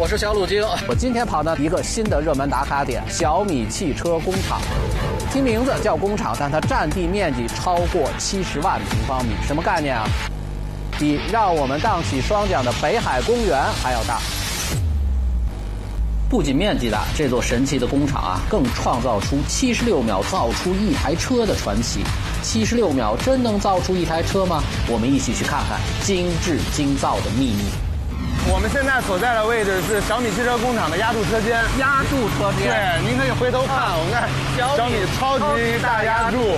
我是小鲁京。我今天跑到一个新的热门打卡点——小米汽车工厂。听名字叫工厂，但它占地面积超过70万平方米，什么概念啊？比让我们荡起双桨的北海公园还要大。不仅面积大，这座神奇的工厂啊，更创造出76秒造出一台车的传奇。76秒真能造出一台车吗？我们一起去看看精致精造的秘密。 我们现在所在的位置是小米汽车工厂的压铸车间。 压铸车间， 对，您可以回头看，我们看小米超级大压铸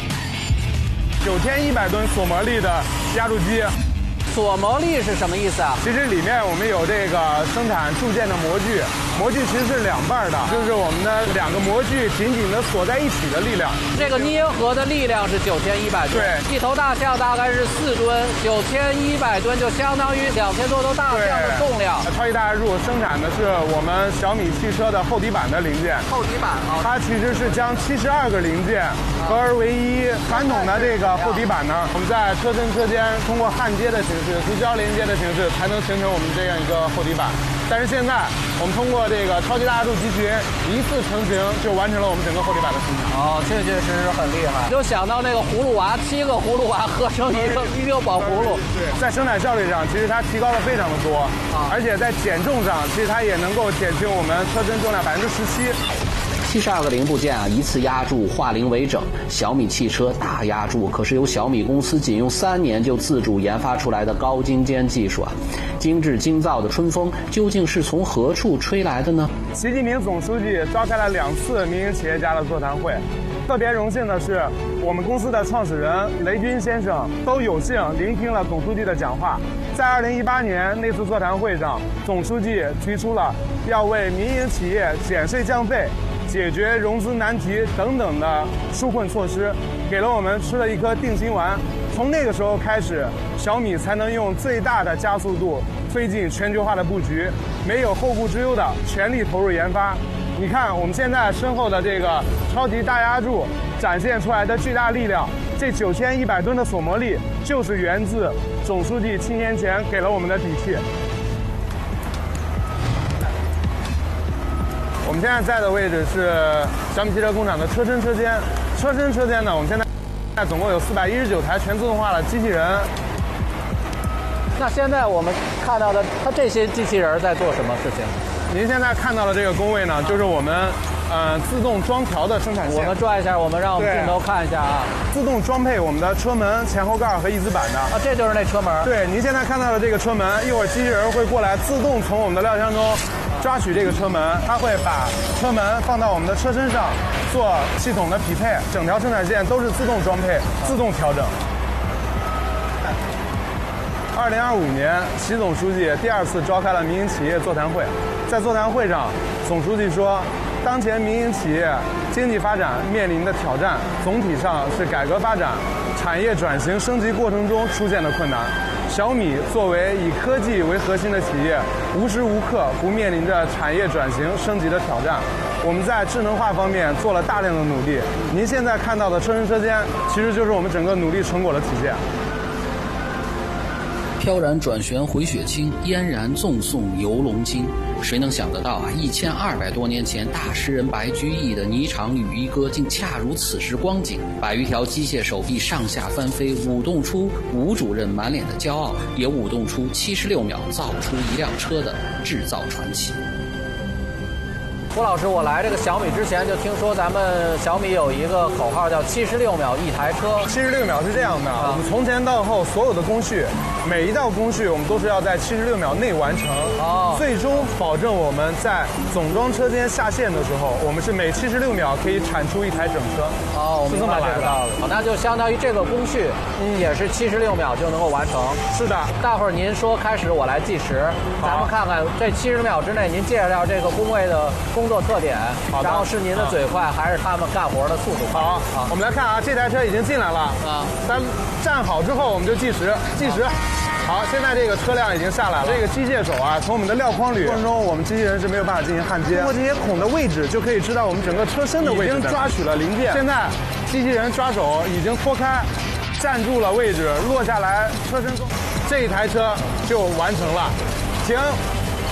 ，9100吨锁模力的压铸机。 锁模力是什么意思啊？ 其实里面我们有这个生产铸件的模具，模具其实是两半的，就是我们的两个模具紧紧的锁在一起的力量。 这个捏合的力量是9100吨， 对， 一头大象大概是4吨，9100吨就相当于2000多头大象的重量。 超级大压铸生产的是我们小米汽车的后底板的零件。 后底板啊， 它其实是将72个零件合而为一。传统的这个后底板呢，我们在车身车间通过焊接的形式、直胶连接的形式，才能形成我们这样一个后底板。但是现在我们通过这个超级大压铸机群一次成型，就完成了我们整个后底板的生产。 哦，确确实实很厉害。就想到那个葫芦娃，7个葫芦娃合成一个宝葫芦。 对，在生产效率上，其实它提高了非常的多，而且在减重上，其实它也能够减轻我们车身重量17%。 72个零部件啊，一次压铸化零为整。小米汽车大压铸可是由小米公司仅用3年就自主研发出来的高精尖技术啊！精致精造的春风究竟是从何处吹来的呢？ 习近平总书记召开了2次民营企业家的座谈会，特别荣幸的是，我们公司的创始人雷军先生都有幸聆听了总书记的讲话。在2018年那次座谈会上，总书记提出了要为民营企业减税降费、解决融资难题等等的纾困措施，给了我们吃了一颗定心丸。从那个时候开始，小米才能用最大的加速度推进全球化的布局，没有后顾之忧的全力投入研发。你看我们现在身后的这个超级大压铸展现出来的巨大力量，这9100吨的锁模力就是源自总书记7年前给了我们的底气。我们现在在的位置是小米汽车工厂的车身车间。车身车间呢，我们现在总共有419台全自动化的机器人。 那现在我们看到的，它这些机器人在做什么事情？ 您现在看到的这个工位呢，就是我们自动装调的生产线。 我们转一下，让我们镜头看一下啊。 自动装配我们的车门、前后盖和翼子板的啊，这就是那车门。 对，您现在看到的这个车门，一会儿机器人会过来自动从我们的料箱中抓取这个车门，它会把车门放到我们的车身上做系统的匹配，整条生产线都是自动装配、自动调整。2025年，习总书记第2次召开了民营企业座谈会。在座谈会上，总书记说，当前民营企业经济发展面临的挑战，总体上是改革发展、产业转型升级过程中出现的困难。小米作为以科技为核心的企业，无时无刻不面临着产业转型升级的挑战。我们在智能化方面做了大量的努力。您现在看到的车身车间，其实就是我们整个努力成果的体现。 飘然转旋回雪清，嫣然纵送游龙津。谁能想得到啊，1200多年前大诗人白居易的霓裳羽衣歌，竟恰如此时光景。100余条机械手臂上下翻飞，舞动出吴主任满脸的骄傲，也舞动出76秒造出一辆车的制造传奇。 胡老师，我来这个小米之前就听说咱们小米有一个口号叫76秒一台车。 76秒是这样的，我们从前到后所有的工序，每一道工序我们都是要在76秒内完成，最终保证我们在总装车间下线的时候，我们是每76秒可以产出一台整车。 我明白这个道理。那就相当于这个工序，也是76秒就能够完成。 是的。 待会儿您说开始，我来计时，咱们看看这70秒之内，您介绍这个工位的工作特点，然后是您的嘴快，还是他们干活的速度快？ 好，我们来看啊，这台车已经进来了咱站好之后我们就计时。好，现在这个车辆已经下来了。这个机械手啊，从我们的料框里过程中，我们机器人是没有办法进行焊接。通过这些孔的位置，就可以知道我们整个车身的位置。已经抓取了零件，现在机器人抓手已经脱开，站住了位置，落下来车身中，这一台车就完成了。停。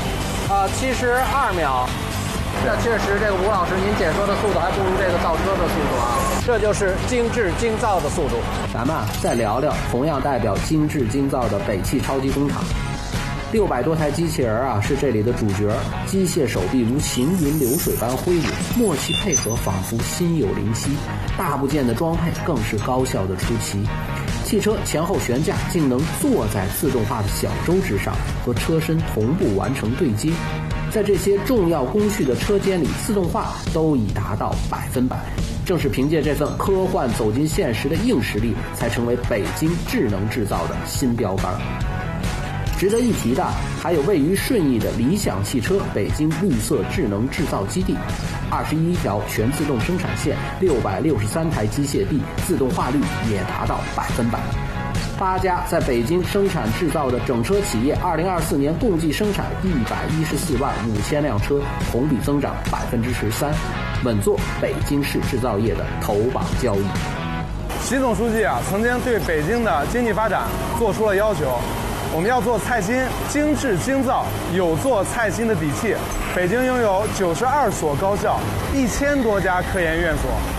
72秒。那确实，这个吴老师您解说的速度还不如这个造车的速度啊！这就是精致精造的速度。咱们再聊聊同样代表精致精造的北汽超级工厂。600多台机器人啊，是这里的主角，机械手臂如行云流水般挥舞，默契配合仿佛心有灵犀，大部件的装配更是高效的出奇。汽车前后悬架竟能坐在自动化的小舟之上，和车身同步完成对接。在这些重要工序的车间里，自动化都已达到100%。正是凭借这份科幻走进现实的硬实力，才成为北京智能制造的新标杆。值得一提的还有位于顺义的理想汽车北京绿色智能制造基地，21条全自动生产线，663台机械臂，自动化率也达到100%。8家在北京生产制造的整车企业，2024年共计生产114万5千辆车，同比增长13%，稳坐北京市制造业的头榜交椅。 习总书记曾经对北京的经济发展做出了要求，我们要做菜心，精致精造，有做菜心的底气。北京拥有92所高校，1000多家科研院所，